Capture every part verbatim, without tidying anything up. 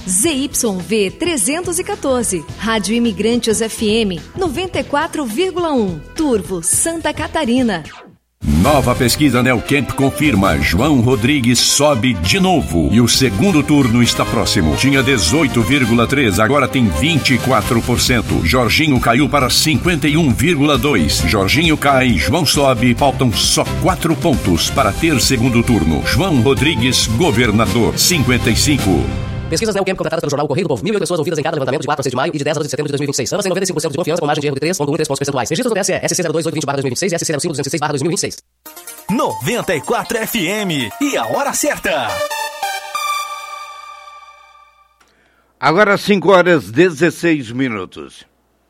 Z Y V trezentos e quatorze, Rádio Imigrantes F M noventa e quatro vírgula um, Turvo, Santa Catarina. Nova pesquisa Neocamp confirma, João Rodrigues sobe de novo e o segundo turno está próximo. Tinha dezoito vírgula três, agora tem vinte e quatro por cento. Jorginho caiu para cinquenta e um vírgula dois. Jorginho cai, João sobe, faltam só quatro pontos para ter segundo turno. João Rodrigues, governador, cinquenta e cinco. Pesquisas Neocamp contratadas pelo Jornal Correio do Povo. Mil pessoas ouvidas em cada levantamento de quatro a seis de maio e de dez a doze de setembro de dois mil e vinte e seis. Ambas têm noventa e cinco por cento de confiança, com margem de erro de três vírgula um três pontos percentuais. Registros do T S E, S C zero dois oito vinte barra dois mil e vinte e seis e S C zero cinco duzentos e seis barra dois mil e vinte e seis. noventa e quatro F M e a hora certa. Agora cinco horas e dezesseis minutos.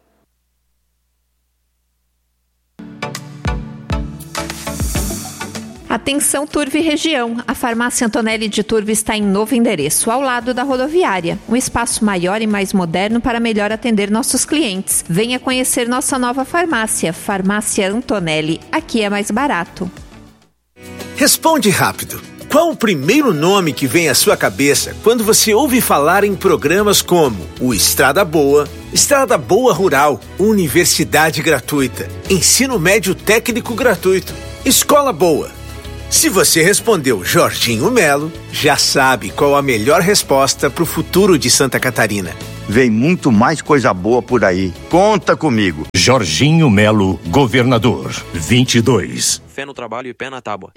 Atenção Turvo e região, a farmácia Antonelli de Turvo está em novo endereço, ao lado da rodoviária. Um espaço maior e mais moderno para melhor atender nossos clientes. Venha conhecer nossa nova farmácia, Farmácia Antonelli. Aqui é mais barato. Responde rápido. Qual o primeiro nome que vem à sua cabeça quando você ouve falar em programas como o Estrada Boa, Estrada Boa Rural, Universidade Gratuita, Ensino Médio Técnico Gratuito, Escola Boa? Se você respondeu Jorginho Melo, já sabe qual a melhor resposta para o futuro de Santa Catarina. Vem muito mais coisa boa por aí. Conta comigo. Jorginho Melo, governador, vinte e dois. Fé no trabalho e pé na tábua.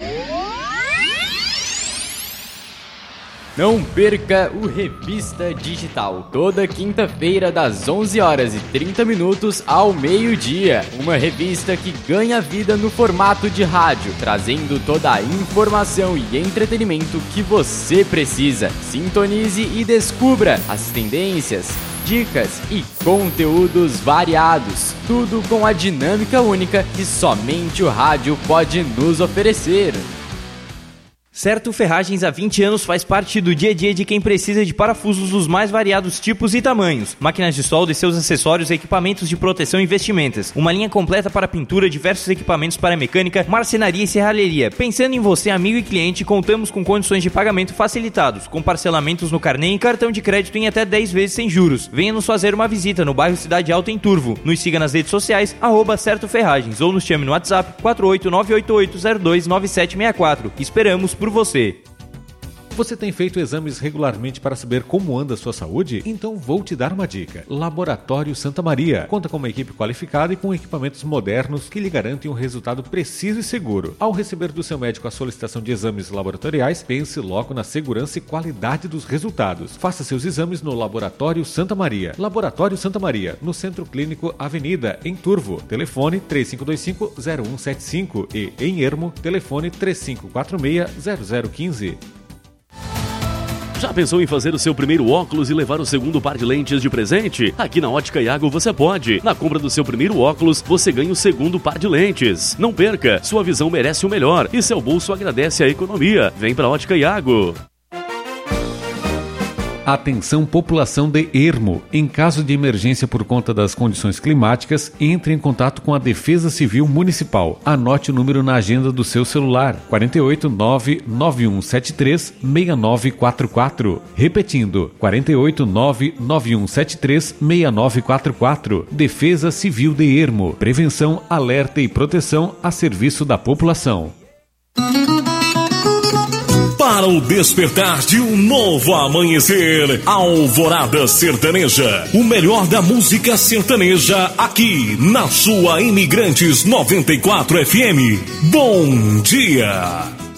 Não perca o Revista Digital, toda quinta-feira das onze horas e trinta minutos ao meio-dia. Uma revista que ganha vida no formato de rádio, trazendo toda a informação e entretenimento que você precisa. Sintonize e descubra as tendências, dicas e conteúdos variados. Tudo com a dinâmica única que somente o rádio pode nos oferecer. Certo Ferragens há vinte anos faz parte do dia a dia de quem precisa de parafusos dos mais variados tipos e tamanhos, máquinas de solda e seus acessórios, equipamentos de proteção e vestimentas, uma linha completa para pintura, diversos equipamentos para mecânica, marcenaria e serralheria. Pensando em você, amigo e cliente, contamos com condições de pagamento facilitados, com parcelamentos no carnê e cartão de crédito em até dez vezes sem juros. Venha nos fazer uma visita no bairro Cidade Alta em Turvo. Nos siga nas redes sociais, arroba Certo Ferragens, ou nos chame no WhatsApp quatro oito nove oito oito zero dois nove sete seis quatro. Esperamos por você. Você tem feito exames regularmente para saber como anda a sua saúde? Então vou te dar uma dica. Laboratório Santa Maria. Conta com uma equipe qualificada e com equipamentos modernos que lhe garantem um resultado preciso e seguro. Ao receber do seu médico a solicitação de exames laboratoriais, pense logo na segurança e qualidade dos resultados. Faça seus exames no Laboratório Santa Maria. Laboratório Santa Maria, no Centro Clínico Avenida, em Turvo. Telefone três cinco dois cinco zero um sete cinco e, em Ermo, telefone três cinco quatro seis zero zero um cinco. Já pensou em fazer o seu primeiro óculos e levar o segundo par de lentes de presente? Aqui na Ótica Iago você pode. Na compra do seu primeiro óculos, você ganha o segundo par de lentes. Não perca, sua visão merece o melhor e seu bolso agradece a economia. Vem pra Ótica Iago. Atenção população de Ermo. Em caso de emergência por conta das condições climáticas, entre em contato com a Defesa Civil Municipal. Anote o número na agenda do seu celular: quatro oito nove nove um sete três seis nove quatro quatro. Repetindo, quatro oito nove nove um sete três seis nove quatro quatro. Defesa Civil de Ermo. Prevenção, alerta e proteção a serviço da população. Para o despertar de um novo amanhecer, Alvorada Sertaneja, o melhor da música sertaneja aqui na sua Imigrantes noventa e quatro F M. Bom dia!